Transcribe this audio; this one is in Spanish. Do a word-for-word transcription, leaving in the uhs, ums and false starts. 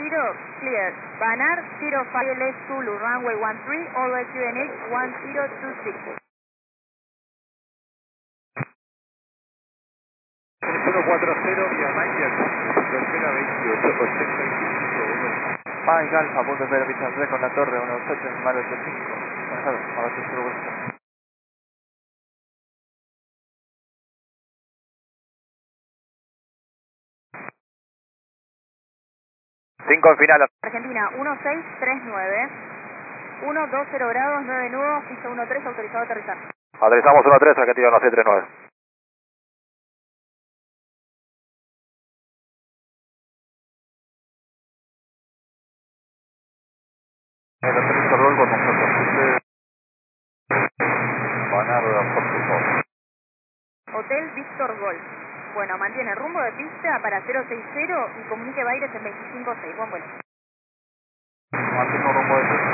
zero, clear. Banar zero five L S Zulu, runway one three, all right Q N H one zero two six. uno cuatro cero, vía Mike, punto espera veintiocho, ochenta y cinco. Mike Alfa, punto espera, pista tres con la torre, uno dos ocho, mal ochenta y cinco. Manejado, a ver si se lo vuelvo a hacer. cinco en final. Argentina uno seis tres nueve, uno dos cero grados, nueve nudos, piso uno tres, autorizado a aterrizar. Aterrizamos uno tres, Argentina uno seis tres nueve. El aterrizo Roll con nosotros. Banar por su favor. Hotel Víctor Golf. Bueno, mantiene rumbo de pista para cero seis cero y comunique Baires en veinticinco seis. Buen vuelo. Mantengo rumbo de pista.